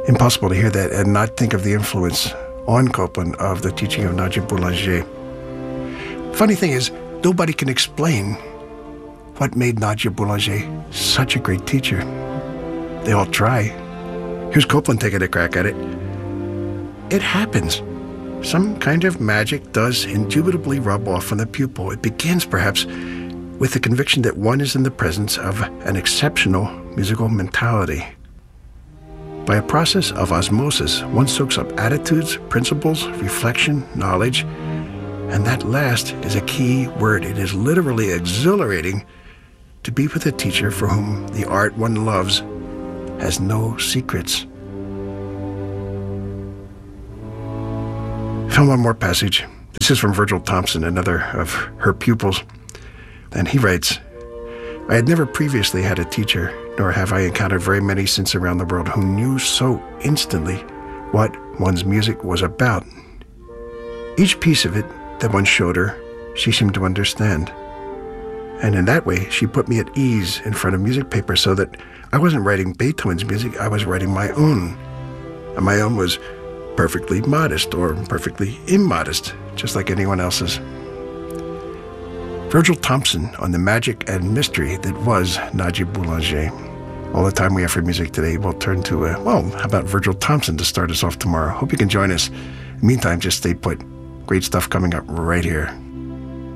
Impossible to hear that and not think of the influence on Copland of the teaching of Najib Boulanger. Funny thing is, nobody can explain what made Najib Boulanger such a great teacher. They all try. Here's Copland taking a crack at it. It happens. Some kind of magic does indubitably rub off on the pupil. It begins, perhaps, with the conviction that one is in the presence of an exceptional musical mentality. By a process of osmosis, one soaks up attitudes, principles, reflection, knowledge, and that last is a key word. It is literally exhilarating to be with a teacher for whom the art one loves has no secrets. Found one more passage. This is from Virgil Thompson, another of her pupils. And he writes, I had never previously had a teacher, nor have I encountered very many since around the world, who knew so instantly what one's music was about. Each piece of it that one showed her, she seemed to understand. And in that way, she put me at ease in front of music paper so that I wasn't writing Beethoven's music, I was writing my own. And my own was perfectly modest or perfectly immodest, just like anyone else's. Virgil Thompson on the magic and mystery that was Najib Boulanger. All the time we have for music today, we'll turn to, how about Virgil Thompson to start us off tomorrow? Hope you can join us. Meantime, just stay put. Great stuff coming up right here.